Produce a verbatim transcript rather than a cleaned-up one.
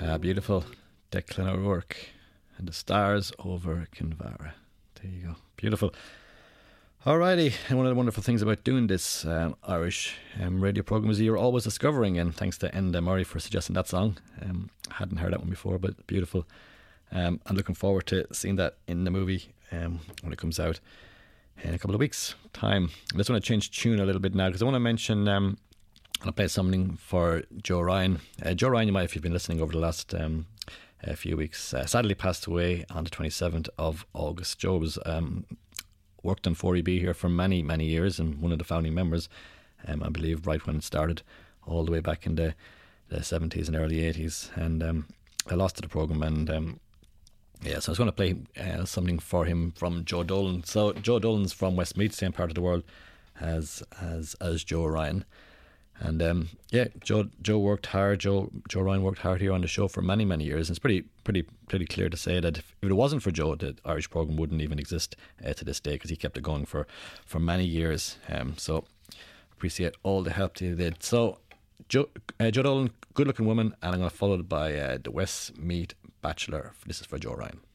Uh, beautiful Declan O'Rourke and the stars over Kinvara. There you go. Beautiful. Alrighty, and one of the wonderful things about doing this um, Irish um, radio programme is you're always discovering, and thanks to Enda Murray for suggesting that song. Um, I hadn't heard that one before, but beautiful. Um, I'm looking forward to seeing that in the movie um, when it comes out in a couple of weeks' time. I just want to change tune a little bit now because I want to mention, um, I'll play something for Joe Ryan. Uh, Joe Ryan, you might, if you've been listening over the last um, uh, few weeks, uh, sadly passed away on the twenty-seventh of August. Joe was... Um, worked on four E B here for many, many years and one of the founding members, um, I believe, right when it started, all the way back in the, the seventies and early eighties. And um, I lost to the programme, and um, yeah, so I was going to play uh, something for him from Joe Dolan. So Joe Dolan's from Westmeath, same part of the world as as as Joe Ryan. And um, yeah, Joe Joe worked hard. Joe Joe Ryan worked hard here on the show for many many years. And it's pretty pretty pretty clear to say that if, if it wasn't for Joe, the Irish programme wouldn't even exist uh, to this day, because he kept it going for for many years. Um, so appreciate all the help that he did. So Joe uh, Joe Dolan, good looking woman, and I'm going to follow it by uh, the Westmeath Bachelor. This is for Joe Ryan.